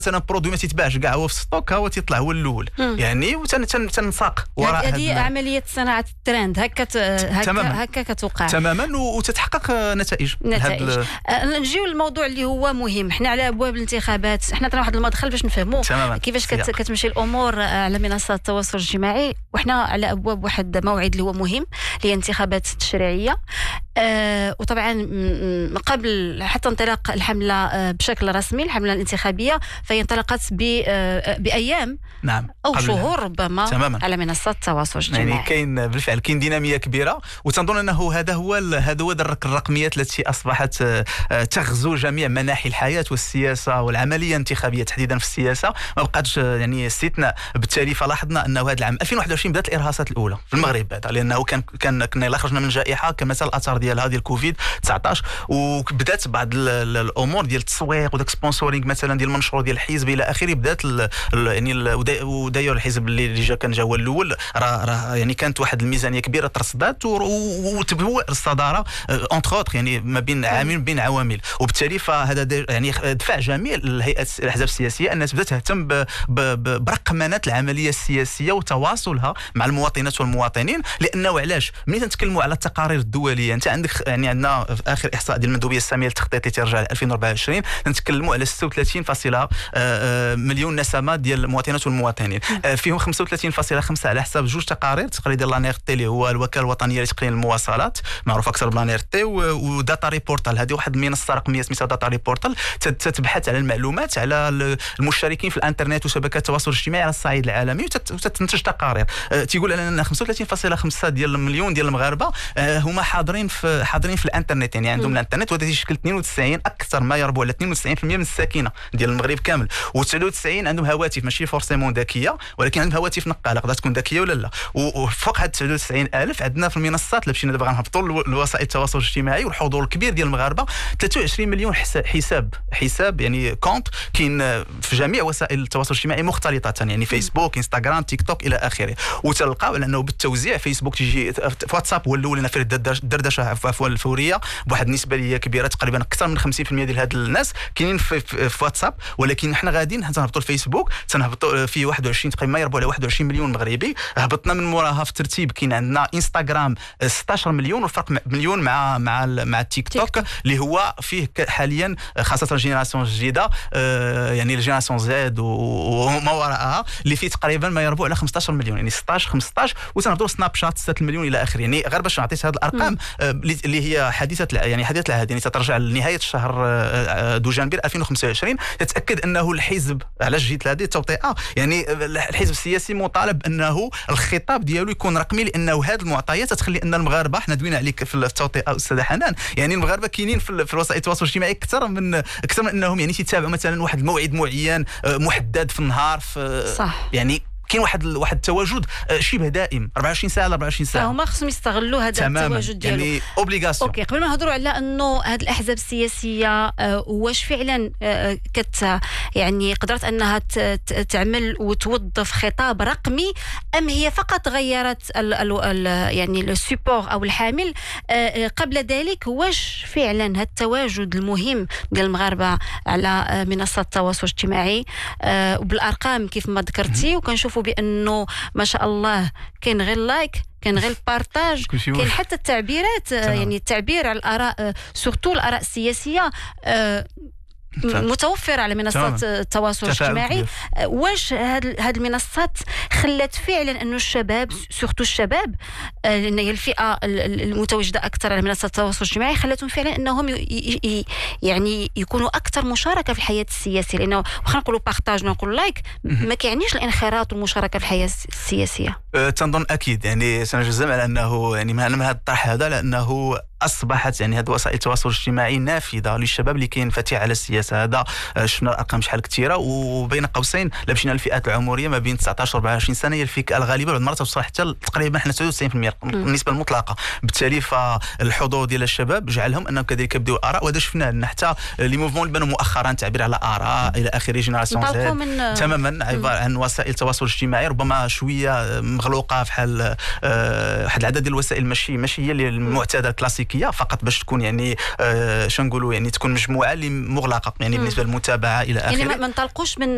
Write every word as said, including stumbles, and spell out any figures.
مثلا برودوي ما تيتباعش كاع هو في ستوك هو تيطلع هو الاول يعني وتنساق وراء هذه عمليه صناعه الترند هكا هكا هكا كتوقع تماما وتتحقق نتائج نتائج أه نجيو للموضوع اللي هو مهم. حنا على ابواب الانتخابات، حنا عندنا واحد المدخل باش نفهموا كيفاش كت كتمشي الامور على منصات التواصل الاجتماعي، وحنا على ابواب واحد موعد اللي هو مهم اللي هي الانتخابات التشريعيه. أه وطبعا قبل حتى انطلاق الحمله أه بشكل رسمي الحمله الانتخابيه فهي انطلقت بايام نعم او شهور ربما تماما. على منصات التواصل الاجتماعي يعني كاين بالفعل كاين ديناميه كبيره، وتنظن انه هذا هو هذا هو درك الرقميات التي اصبحت تغزو جميع مناحي الحياه والسياسه والعمليه الانتخابيه تحديدا في السياسه ما بقاتش يعني استثناء. بالتالي فلاحظنا انه هذا العام ألفين وواحد وعشرين بدات الارهاصات الاولى في المغرب هذا، لانه كان كان كنا خرجنا من جائحه كمثال الاثار ديالها ديال كوفيد تسعطاش، وبدات بعض الامور ديال التسويق وداك سبونسورينغ مثلا ديال المنشور ديال الحزب الى اخره. بدات يعني وداير الحزب اللي جا كان جا هو الاول راه راه يعني كانت واحد الميزانيه كبيره ترصدات وتبوء الصداره اونتر اوتر يعني ما بين عامل بين عوامل. وبالتالي فهذا يعني دفع جميع الهيئات الاحزاب السياسيه الناس بدات تهتم برقمنه العمليه السياسيه وتواصلها مع المواطنات والمواطنين. لانه علاش ملي تنتكلموا على التقارير الدوليه انت عندك يعني عندنا في اخر احصاء ديال المندوبيه الساميه للتخطيط اللي ترجع ل ألفين وأربعة وعشرين نتكلموا على ستة وثلاثين فاصلة مليون نسمه ديال المواطنات والمواطنين، فيهم خمسة وثلاثين فاصلة خمسة على حساب جوج تقارير تقرير ديال لانيرتي اللي هو الوكاله الوطنيه لتقنين المواصلات معروف اكثر بلانيرتي، وداتا ريبورتال هذه واحد المنصه رقميه سميتها داتا ريبورتال تتبحث على المعلومات على المشتركين في الانترنت وشبكات التواصل الاجتماعي على الصعيد العالمي وتنتج تقارير تيقول لنا خمسة وثلاثين فاصلة خمسة ديال المليون ديال المغاربه هما حاضرين في حاضرين في الانترنت يعني عندهم الانترنت، وهذا يشكل اثنين وتسعين اكثر ما يربو على اثنين وتسعين بالمئة من الساكنه ديال المغرب كامل، وتسعة وتسعين عندهم هواتف ماشي فورسيمون ذكيه ولكن عندهم هواتف نقاله تقدر تكون ذكيه ولا لا. وفوق هاد تسعة وتسعين ألف عندنا في المنصات اللي مشينا دابا غنهبطوا لوسائل التواصل الاجتماعي والحضور الكبير ديال المغاربه ثلاثة وعشرين مليون حساب حساب يعني كونت كاين في جميع وسائل التواصل الاجتماعي مختلطه يعني فيسبوك انستغرام تيك توك الى اخره. وتلقاو لانه بالتوزيع فيسبوك تيجي في واتساب هو الاول في الدردشه عفوا الفوريه بواحد النسبه اللي هي كبيره تقريبا اكثر من خمسين بالمئة ديال هاد الناس كاينين في, في, في واتساب، ولكن حنا غاديين تنهبطوا الفيسبوك تنهبطوا في واحد وعشرين تقريبا ما يربو على واحد وعشرين مليون مغربي. هبطنا من موراها في الترتيب كاين عندنا انستغرام ستة عشر مليون والفرق مليون مع مع مع التيك توك اللي هو فيه حاليا خاصه الجينيراسيون الجديده يعني الجينيراسيون زد وما وراءها اللي فيه تقريبا ما يربو على خمسة عشر مليون يعني ستة عشر خمسطاش، وتنهضروا سناب شات ستة مليون الى اخره. يعني غير باش نعطيك هذه الارقام اللي هي حديثه يعني حديثه العهد يعني تترجع لنهايه الشهر دجنبر ألفين وخمسة وعشرين تتاكد انه الحزب علاش جيت لهذه التوطئه يعني الحزب السياسي مطالب انه الخطاب ديالو يكون رقمي، لانه هذه المعطيات تخلي ان المغاربه حنا دوينا عليك في التوطئه استاذه حنان يعني المغاربه كاينين في, في وسائل التواصل الاجتماعي اكثر من اكثر من انهم يعني تيتابعوا مثلا واحد الموعد معين محدد في النهار في صح يعني كاين واحد واحد التواجد شبه دائم أربعة وعشرين ساعه أربعة وعشرين ساعه فهما خصهم يستغلوا هذا التواجد ديالو يعني اوبليغاسيون. اوكي قبل ما نهضروا على انه هذه الاحزاب السياسيه واش فعلا كت يعني قدرت انها تعمل وتوظف خطاب رقمي ام هي فقط غيرت ال ال يعني السيبور او الحامل. قبل ذلك واش فعلا هذا التواجد المهم ديال المغاربه على منصات التواصل الاجتماعي وبالارقام كيف ما ذكرتي وكنشوفوا بانه ما شاء الله كاين غير لايك كان غير البارتاج كاين حتى التعبيرات يعني التعبير على الاراء سورتو الاراء السياسيه متوفرة على منصات التواصل الاجتماعي. واش هاد هاد المنصات خلت فعلا انه الشباب سورتو الشباب لان هي الفئه المتواجده اكثر على منصات التواصل الاجتماعي خلتهم فعلا انهم يعني يكونوا اكثر مشاركه في الحياه السياسيه؟ لانه واخا نقولوا بارطاج نقول لايك ما كيعنيش الانخراط والمشاركه في الحياه السياسيه. أه تنظن اكيد يعني سنجزم على انه يعني من هذا الطرح هذا لانه اصبحت يعني هذه وسائل التواصل الاجتماعي نافذه للشباب اللي كاين فاتح على السياسه. هذا شفنا الارقام شحال كثيره، وبين قوسين لا مشينا للفئات العمريه ما بين تسعطاش أربعة وعشرين سنه هي الفئه الغالبه بعض المرات توصل حتى تقريبا حنا تسعة وتسعين بالمئة النسبه المطلقه. بالتالي فالحضور ديال الشباب جعلهم انهم كذلك يبداو الاراء، وهذا شفناه حتى لي موفمون اللي بانوا مؤخرا تعبير على اراء الى اخره جينيراسيون زد تماما عباره عن وسائل التواصل الاجتماعي ربما شويه مغلوقه في حال واحد العدد ديال الوسائل ماشي ماشي هي المعتاده الكلاسيكيه فقط باش تكون يعني آه شنو نقولوا يعني تكون مجموعه اللي مغلقه يعني بالنسبه للمتابعه الى اخره. يعني ما نطلقوش من